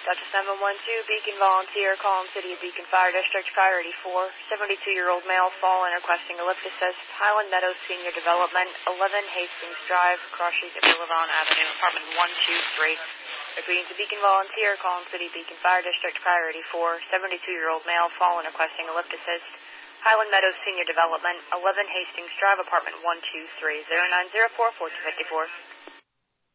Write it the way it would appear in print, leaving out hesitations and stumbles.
Delta 712, Beacon Volunteer, calling City of Beacon Fire District, Priority 4, 72-year-old male fallen requesting ellipticist, Highland Meadows Senior Development, 11 Hastings Drive, cross streets at Boulevard Avenue, apartment 123. Repeating to Beacon Volunteer, calling City of Beacon Fire District, Priority 4, 72-year-old male fallen requesting ellipticist, Highland Meadows Senior Development, 11 Hastings Drive, apartment 123, 0904-4254.